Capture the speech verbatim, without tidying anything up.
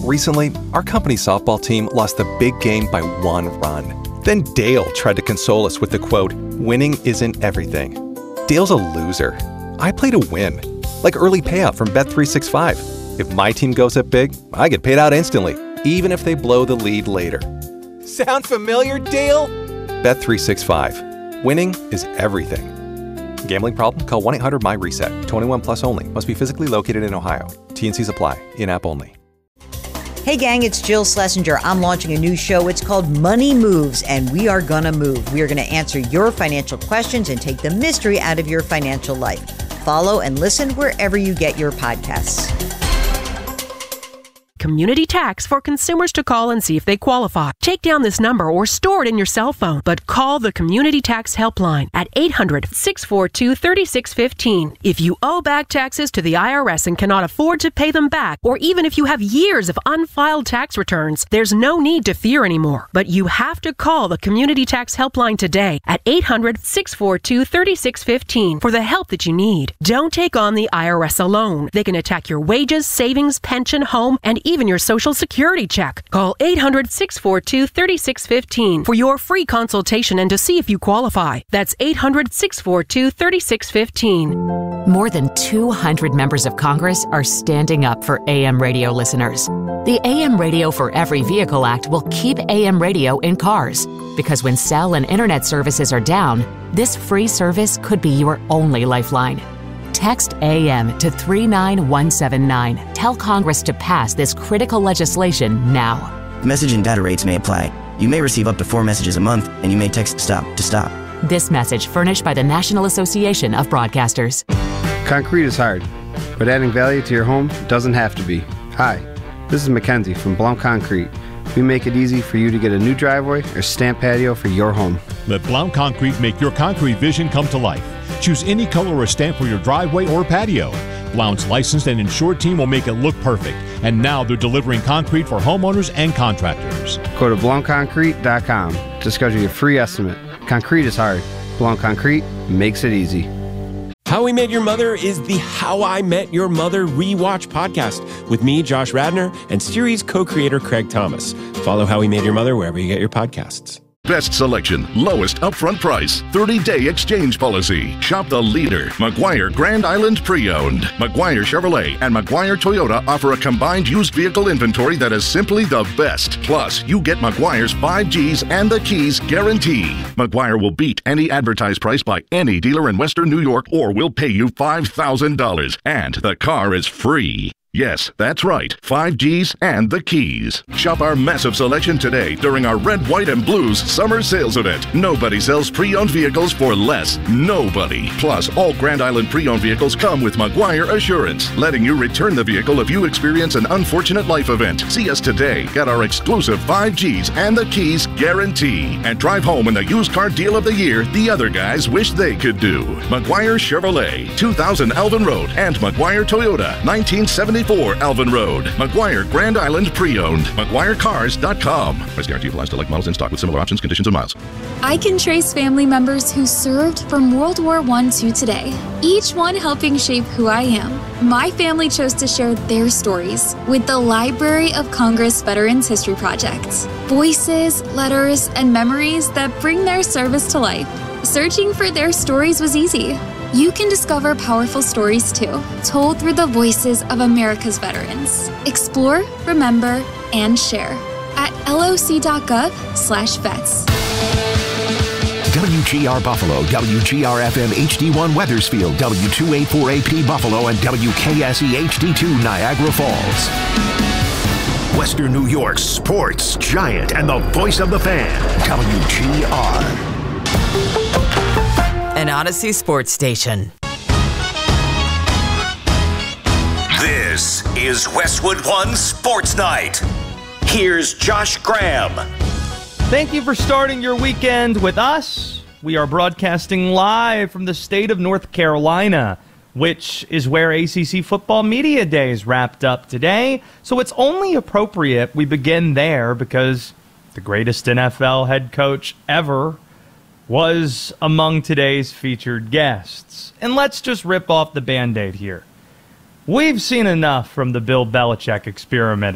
Recently, our company's softball team lost the big game by one run. Then Dale tried to console us with the quote, "Winning isn't everything." Dale's a loser. I play to win. Like early payout from Bet three sixty-five. If my team goes up big, I get paid out instantly, even if they blow the lead later. Sound familiar, Dale? Bet three sixty-five. Winning is everything. Gambling problem? Call one eight hundred M Y reset. twenty-one plus only. Must be physically located in Ohio. T and Cs apply. In-app only. Hey gang, it's Jill Schlesinger. I'm launching a new show. It's called Money Moves, and we are gonna move. We are gonna answer your financial questions and take the mystery out of your financial life. Follow and listen wherever you get your podcasts. Community tax for consumers to call and see if they qualify. Take down this number or store it in your cell phone, but call the Community Tax Helpline at eight hundred, six four two, three six one five. If you owe back taxes to the I R S and cannot afford to pay them back, or even if you have years of unfiled tax returns, there's no need to fear anymore. But you have to call the Community Tax Helpline today at eight hundred, six four two, three six one five for the help that you need. Don't take on the I R S alone. They can attack your wages, savings, pension, home, and even your Social Security check. Call eight hundred, six four two, three six one five for your free consultation and to see if you qualify. That's eight hundred, six four two, three six one five. More than two hundred members of Congress are standing up for A M radio listeners. The A M Radio for Every Vehicle Act will keep A M radio in cars, because when cell and internet services are down, this free service could be your only lifeline. Text A M to three nine one seven nine. Tell Congress to pass this critical legislation now. Message and data rates may apply. You may receive up to four messages a month, and you may text STOP to stop. This message furnished by the National Association of Broadcasters. Concrete is hard, but adding value to your home doesn't have to be. Hi, this is Mackenzie from Blount Concrete. We make it easy for you to get a new driveway or stamp patio for your home. Let Blount Concrete make your concrete vision come to life. Choose any color or stamp for your driveway or patio. Blount's licensed and insured team will make it look perfect. And now they're delivering concrete for homeowners and contractors. Go to blount concrete dot com to schedule your free estimate. Concrete is hard. Blount Concrete makes it easy. How We Met Your Mother is the How I Met Your Mother Rewatch podcast with me, Josh Radnor, and series co-creator Craig Thomas. Follow How We Met Your Mother wherever you get your podcasts. Best selection, lowest upfront price, thirty-day exchange policy. Shop the leader, Maguire Grand Island Pre-Owned. Maguire Chevrolet and Maguire Toyota offer a combined used vehicle inventory that is simply the best. Plus, you get Maguire's five G's and the keys guarantee. Maguire will beat any advertised price by any dealer in Western New York or will pay you five thousand dollars. And the car is free. Yes, that's right. five G's and the keys. Shop our massive selection today during our Red, White, and Blues summer sales event. Nobody sells pre-owned vehicles for less. Nobody. Plus, all Grand Island pre-owned vehicles come with Maguire Assurance, letting you return the vehicle if you experience an unfortunate life event. See us today. Get our exclusive five G's and the keys guarantee. And drive home in the used car deal of the year the other guys wish they could do. Maguire Chevrolet, two thousand Alvin Road, and Maguire Toyota, nineteen seventy-four Alvin Road. Maguire Grand Island Pre-Owned. Maguire Cars dot com. Price guarantee applies to like models in stock with similar options, conditions, and miles. I can trace family members who served from World War One to today, each one helping shape who I am. My family chose to share their stories with the Library of Congress Veterans History Project. Voices, letters, and memories that bring their service to life. Searching for their stories was easy. You can discover powerful stories too, told through the voices of America's veterans. Explore, remember, and share at loc.gov slash vets. W G R Buffalo, W G R F M H D one Weathersfield, W two eighty-four A P Buffalo, and W K S E H D two Niagara Falls. Western New York's sports giant and the voice of the fan, W G R. An Odyssey sports station. This is Westwood One Sports Night. Here's Josh Graham. Thank you for starting your weekend with us. We are broadcasting live from the state of North Carolina, which is where A C C Football Media Days wrapped up today. So it's only appropriate we begin there because the greatest N F L head coach ever was among today's featured guests. And let's just rip off the Band-Aid here. We've seen enough from the Bill Belichick experiment